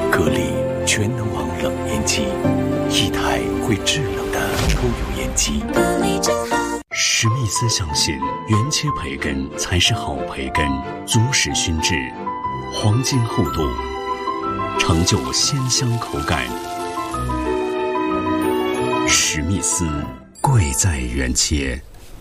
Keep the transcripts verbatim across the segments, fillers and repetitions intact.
格力全能王冷烟机，一台会制冷的抽油烟机。格力真好。史密斯相信原切培根才是好培根，足实熏制，黄金厚度，成就鲜香口感。史密斯，贵在原切。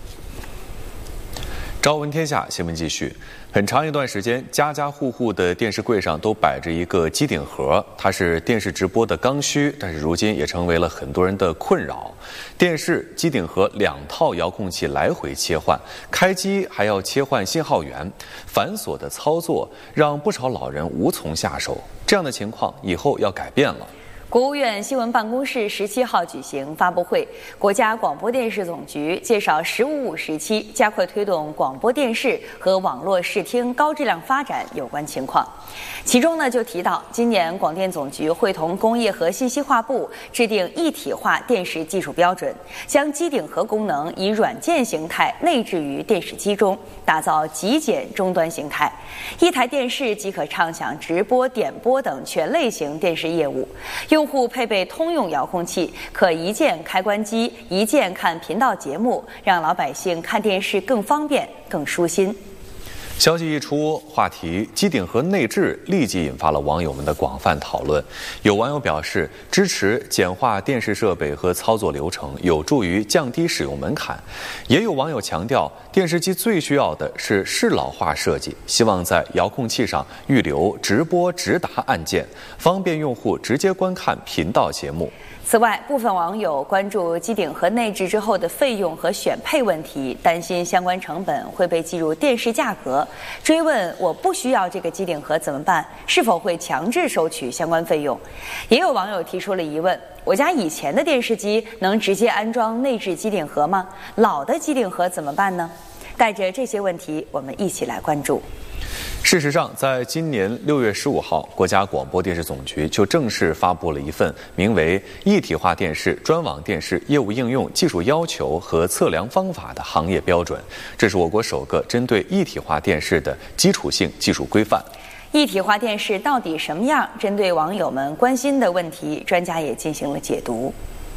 朝闻天下新闻继续。很长一段时间，家家户户的电视柜上都摆着一个机顶盒，它是电视直播的刚需，但是如今也成为了很多人的困扰。电视、机顶盒两套遥控器来回切换，开机还要切换信号源，繁琐的操作让不少老人无从下手。这样的情况以后要改变了。 国务院新闻办公室十七号举行发布会，国家广播电视总局介绍“十五五”时期加快推动广播电视和网络视听高质量发展有关情况。其中呢，就提到今年广电总局会同工业和信息化部制定一体化电视技术标准，将机顶盒功能以软件形态内置于电视机中，打造极简终端形态。一台电视即可畅享直播、点播等全类型电视业务。用户配备通用遥控器，可一键开关机，一键看频道节目，让老百姓看电视更方便、更舒心。 消息一出，话题机顶盒内置立即引发了网友们的广泛讨论。有网友表示支持简化电视设备和操作流程，有助于降低使用门槛。也有网友强调，电视机最需要的是适老化设计，希望在遥控器上预留直播直达按键，方便用户直接观看频道节目。 此外，部分网友关注机顶盒内置之后的费用和选配问题，担心相关成本会被计入电视价格，追问我不需要这个机顶盒怎么办？是否会强制收取相关费用？也有网友提出了疑问：我家以前的电视机能直接安装内置机顶盒吗？老的机顶盒怎么办呢？带着这些问题，我们一起来关注。 事实上，在今年六月十五号，国家广播电视总局就正式发布了一份名为《一体化电视专网电视业务应用技术要求和测量方法》的行业标准。这是我国首个针对一体化电视的基础性技术规范。 一体化电视到底什么样？针对网友们关心的问题，专家也进行了解读。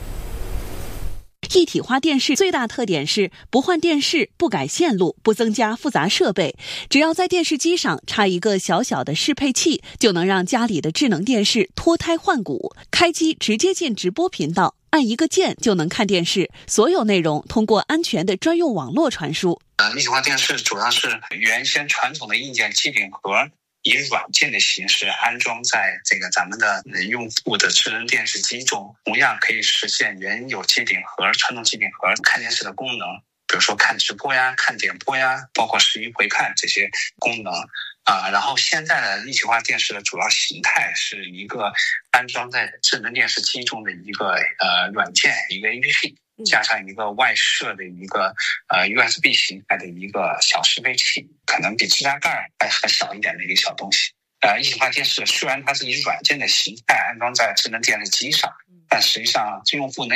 一体化电视最大特点是不换电视、不改线路、不增加复杂设备，只要在电视机上插一个小小的适配器，就能让家里的智能电视脱胎换骨。开机直接进直播频道，按一个键就能看电视，所有内容通过安全的专用网络传输。 呃，一体化电视主要是原先传统的硬件机顶盒以软件的形式安装在这个咱们的用户的智能电视机中，同样可以实现原有机顶盒、传统机顶盒看电视的功能，比如说看直播呀、看点播呀，包括视频回看这些功能啊、呃。然后现在的一体化电视的主要形态是一个安装在智能电视机中的一个呃软件，一个 A P P。加上一个外设的一个呃 U S B 形态的一个小适配器，可能比指甲盖还还小一点的一个小东西。呃，一体化电视虽然它是以软件的形态安装在智能电视机上，但实际上用户能